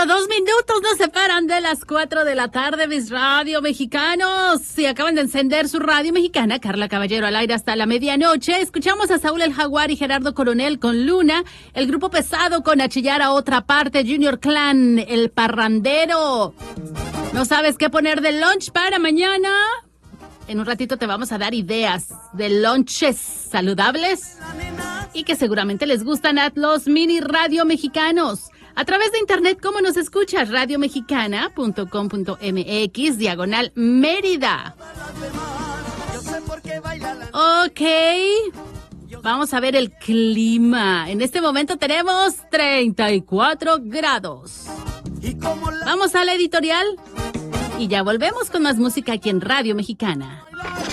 Solo 2 minutos nos separan de las 4 de la tarde, mis radio mexicanos. Si acaban de encender su radio mexicana, Carla Caballero al aire hasta la medianoche. Escuchamos a Saúl el Jaguar y Gerardo Coronel con Luna. El Grupo Pesado con Achillar a Otra Parte. Junior Clan, El Parrandero. ¿No sabes qué poner de lunch para mañana? En un ratito te vamos a dar ideas de lunches saludables y que seguramente les gustan a los mini radio mexicanos. A través de internet, ¿cómo nos escuchas? radiomexicana.com.mx/Mérida. Ok, vamos a ver el clima. En este momento tenemos 34 grados. Vamos a la editorial y ya volvemos con más música aquí en Radio Mexicana.